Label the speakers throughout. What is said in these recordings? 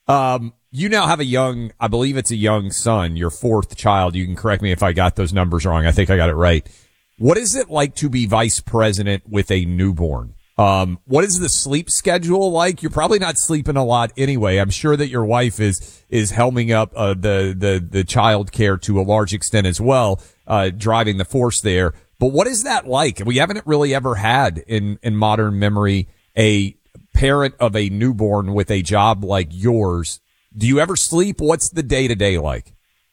Speaker 1: You now have I believe it's a young son, your fourth child. You can correct me if I got those numbers wrong. I think I got it right. What is it like to be vice president with a newborn? What is the sleep schedule like? You're probably not sleeping a lot anyway. I'm sure that your wife is helming up, the child care to a large extent as well, driving the force there. But what is that like? We haven't really ever had in modern memory a parent of a newborn with a job like yours. Do you ever sleep? What's the day-to-day like?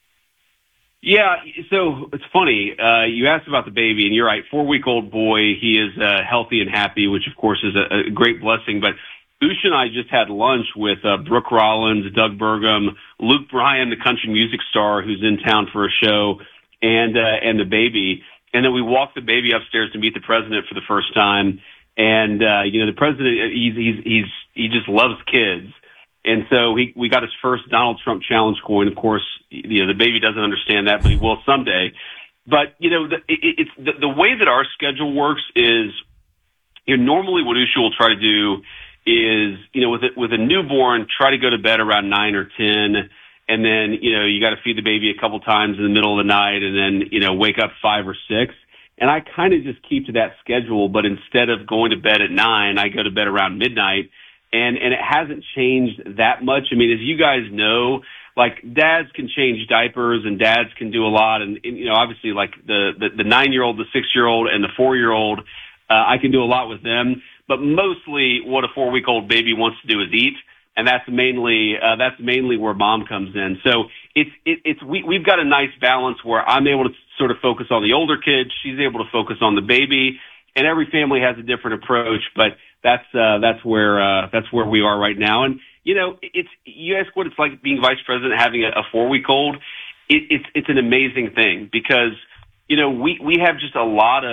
Speaker 2: Yeah, so it's funny. You asked about the baby, and you're right. 4-week-old boy. He is healthy and happy, which of course is a great blessing. But Usha and I just had lunch with Brooke Rollins, Doug Burgum, Luke Bryan, the country music star who's in town for a show, and the baby. And then we walked the baby upstairs to meet the president for the first time. And the president, he just loves kids. And so we got his first Donald Trump challenge coin. Of course, the baby doesn't understand that, but he will someday. But, it's the way that our schedule works is, normally what Usha will try to do is, with a newborn, try to go to bed around 9 or 10. And then, you got to feed the baby a couple times in the middle of the night and then, wake up 5 or 6. And I kind of just keep to that schedule, but instead of going to bed at 9, I go to bed around midnight. And it hasn't changed that much. I mean, as you guys know, like dads can change diapers and dads can do a lot. And obviously like the 9-year-old, the 6-year-old and the 4-year-old, I can do a lot with them. But mostly what a 4-week-old baby wants to do is eat. And that's mainly where mom comes in. So we've got a nice balance where I'm able to sort of focus on the older kids. She's able to focus on the baby, and every family has a different approach, but that's where we are right now. And, you ask what it's like being vice president, having a 4-week-old. It's an amazing thing because, we have just a lot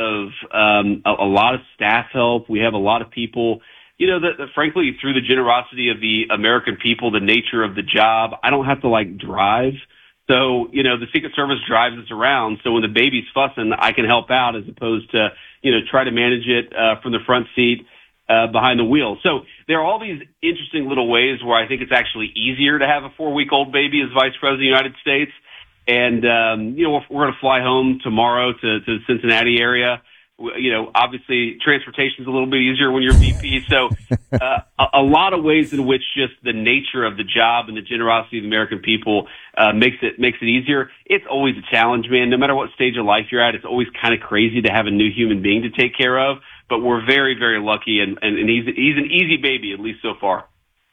Speaker 2: of staff help. We have a lot of people, that frankly, through the generosity of the American people, the nature of the job, I don't have to drive. So, the Secret Service drives us around. So when the baby's fussing, I can help out as opposed to, try to manage it from the front seat behind the wheel. So there are all these interesting little ways where I think it's actually easier to have a 4-week-old baby as vice president of the United States. And, we're going to fly home tomorrow to the Cincinnati area. Obviously transportation is a little bit easier when you're VP. So a lot of ways in which just the nature of the job and the generosity of the American people makes it easier. It's always a challenge, man. No matter what stage of life you're at, it's always kind of crazy to have a new human being to take care of. But we're very, very lucky, and he's an easy baby, at least so far.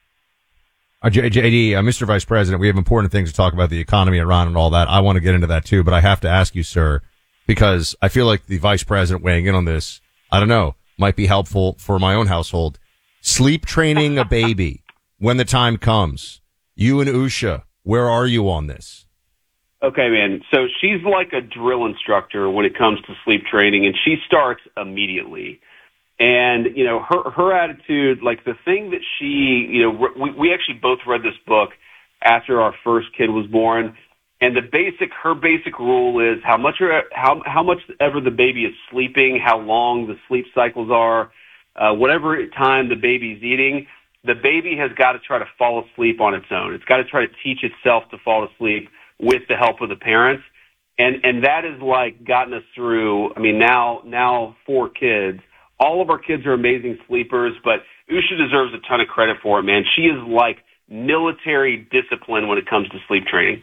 Speaker 3: JD, Mr. Vice President, we have important things to talk about, the economy, Iran, and all that. I want to get into that too, but I have to ask you, sir, because I feel like the vice president weighing in on this, I don't know, might be helpful for my own household. Sleep training a baby when the time comes. You and Usha, where are you on this?
Speaker 2: Okay, man. So she's like a drill instructor when it comes to sleep training, and she starts immediately. And, her attitude, like the thing that she, we actually both read this book after our first kid was born. And her basic rule is how much ever the baby is sleeping, how long the sleep cycles are, whatever time the baby's eating, the baby has got to try to fall asleep on its own. It's got to try to teach itself to fall asleep with the help of the parents. And that has gotten us through, now 4 kids. All of our kids are amazing sleepers, but Usha deserves a ton of credit for it, man. She is like military discipline when it comes to sleep training.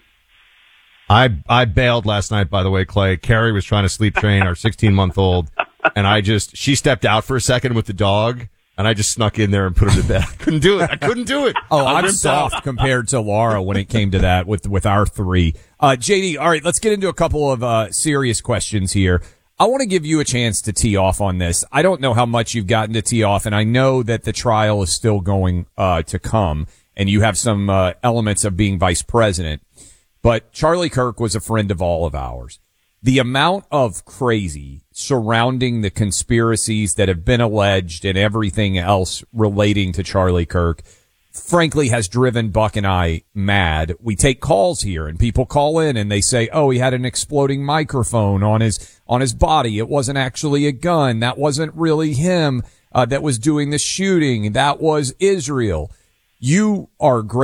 Speaker 3: I bailed last night, by the way, Clay. Carrie was trying to sleep train our 16-month-old, and she stepped out for a second with the dog, and I just snuck in there and put her to bed. I couldn't do it.
Speaker 1: Oh, I'm soft compared to Laura when it came to that with our 3. JD, all right, let's get into a couple of serious questions here. I want to give you a chance to tee off on this. I don't know how much you've gotten to tee off, and I know that the trial is still going to come, and you have some elements of being vice president. But Charlie Kirk was a friend of all of ours. The amount of crazy surrounding the conspiracies that have been alleged and everything else relating to Charlie Kirk, frankly, has driven Buck and I mad. We take calls here and people call in and they say, oh, he had an exploding microphone on his body. It wasn't actually a gun. That wasn't really him that was doing the shooting. That was Israel. You are great.